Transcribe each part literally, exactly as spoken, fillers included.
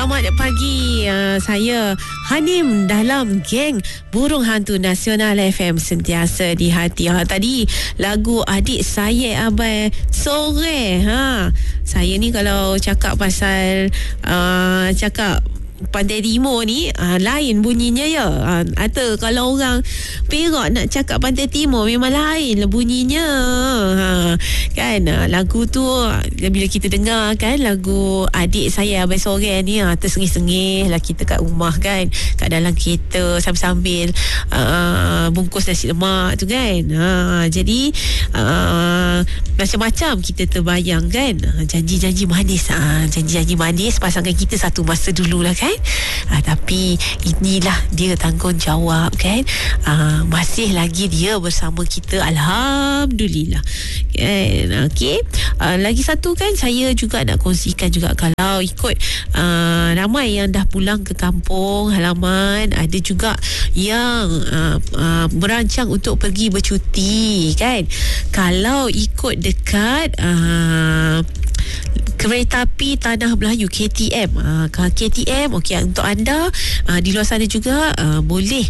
Selamat pagi, uh, saya Hanim dalam geng Burung Hantu Nasional F M sentiasa di hati. Ha, tadi lagu Adik Saya Abai Sore. Ha, saya ni kalau cakap pasal uh, cakap Pantai Timur ni uh, lain bunyinya ya. Uh, atau kalau orang Perak nak cakap Pantai Timur memang lain lah bunyinya. Ha, kan uh, lagu tu uh, bila kita dengar kan lagu Adik Saya Abai Sore ni uh, tersengih-sengih lah kita kat rumah kan, kat dalam kereta sambil-sambil uh, bungkus nasi lemak tu kan. Ha, jadi uh, macam-macam kita terbayang kan, uh, janji-janji manis, uh, janji-janji manis pasangan kita satu masa dulu lah kan. Ha, tapi inilah dia tanggungjawab kan. Ha, masih lagi dia bersama kita, alhamdulillah kan. Okey, ha, lagi satu kan saya juga nak kongsikan juga, kalau ikut uh, ramai yang dah pulang ke kampung halaman, ada juga yang uh, uh, merancang untuk pergi bercuti kan. Kalau ikut dekat uh, kereta api Tanah Melayu K T M, uh, K T M okey, untuk anda uh, di luar sana juga uh, boleh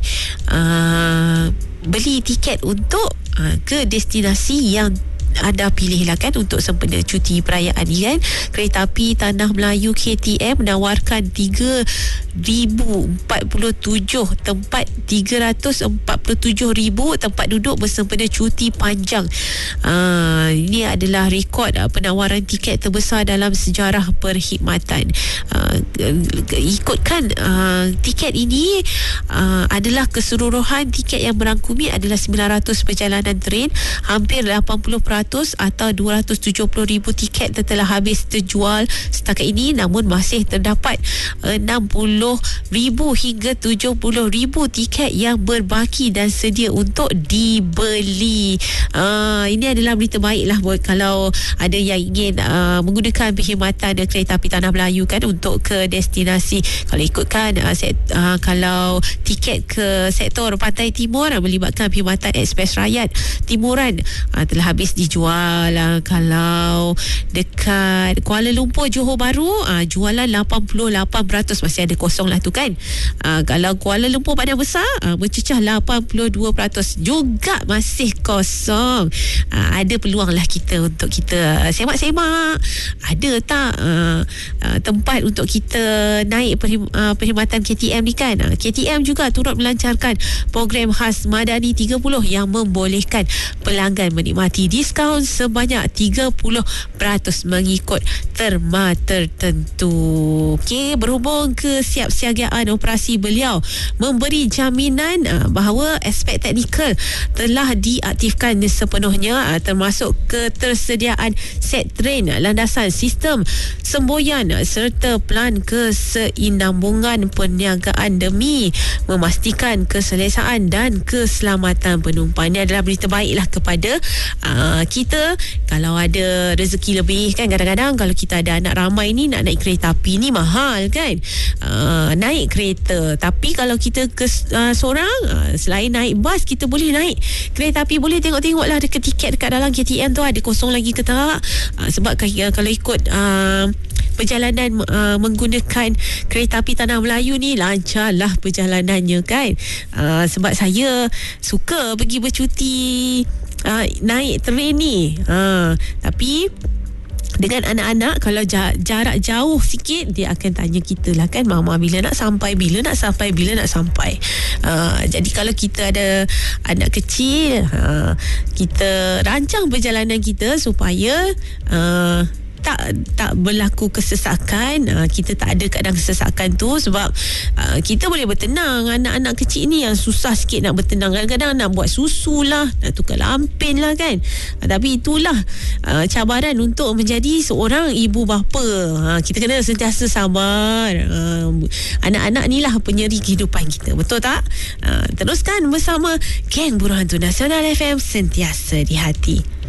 uh, beli tiket untuk uh, ke destinasi yang anda pilih lah kan untuk sempena cuti perayaan ni kan. Kereta api Tanah Melayu K T M menawarkan tiga ribu empat puluh tujuh tempat, tiga ratus empat puluh tujuh ribu tempat duduk bersempena cuti panjang. Uh, ini adalah rekod uh, penawaran tiket terbesar dalam sejarah perkhidmatan. Uh, ikutkan uh, tiket ini uh, adalah keseluruhan tiket yang merangkumi adalah sembilan ratus perjalanan train, hampir lapan puluh peratus atau dua ratus tujuh puluh ribu tiket telah habis terjual setakat ini, namun masih terdapat enam puluh ribu hingga tujuh puluh ribu tiket yang berbaki dan sedia untuk dibeli. Uh, ini adalah berita baik lah buat kalau ada yang ingin uh, menggunakan perkhidmatan kereta api Tanah Melayu kan untuk ke destinasi. Kalau ikutkan uh, set, uh, kalau tiket ke sektor Pantai Timur uh, melibatkan perkhidmatan Express Rakyat Timuran uh, telah habis di jual. Uh, kalau dekat Kuala Lumpur Johor Bahru uh, jualan lapan puluh lapan peratus, masih ada kosong lah tu kan. Uh, kalau Kuala Lumpur Padang Besar uh, bercecah lapan puluh dua peratus juga masih kosong. Uh, ada peluang lah kita untuk kita uh, semak-semak ada tak uh, uh, tempat untuk kita naik perkhid- uh, perkhidmatan K T M ni kan. uh, K T M juga turut melancarkan program khas Madani tiga puluh yang membolehkan pelanggan menikmati diskaun sebanyak tiga puluh peratus mengikut terma tertentu. Okey, berhubung kesiapsiagaan operasi, beliau memberi jaminan uh, bahawa aspek teknikal telah diaktifkan sepenuhnya, uh, termasuk ketersediaan set train, landasan, sistem semboyan uh, serta plan kesinambungan perniagaan demi memastikan keselesaan dan keselamatan penumpang. Ini adalah berita baiklah kepada uh, kita kalau ada rezeki lebih kan. Kadang-kadang kalau kita ada anak ramai ni, nak naik kereta api ni mahal kan, uh, naik kereta. Tapi kalau kita ke, uh, seorang uh, selain naik bas, kita boleh naik kereta api, boleh tengok-tengok lah dekat tiket dekat dalam K T M tu ada kosong lagi ke tak. uh, sebab uh, kalau ikut uh, perjalanan uh, menggunakan kereta api Tanah Melayu ni lancarlah perjalanannya kan. uh, sebab saya suka pergi bercuti Uh, naik train ni. uh, Tapi dengan anak-anak, kalau jarak jauh sikit, dia akan tanya kita lah kan, mama bila nak sampai, bila nak sampai, bila nak sampai. uh, Jadi kalau kita ada anak kecil, uh, kita rancang perjalanan kita supaya uh, tak tak berlaku kesesakan. uh, kita tak ada kadang kesesakan tu sebab uh, kita boleh bertenang. Anak-anak kecil ni yang susah sikit nak bertenang, kadang-kadang nak buat susu lah, nak tukar lampin lah kan. uh, tapi itulah uh, cabaran untuk menjadi seorang ibu bapa. uh, kita kena sentiasa sabar. uh, anak-anak ni lah penyeri kehidupan kita, betul tak? uh, teruskan bersama geng Burung Hantu Nasional F M, sentiasa di hati.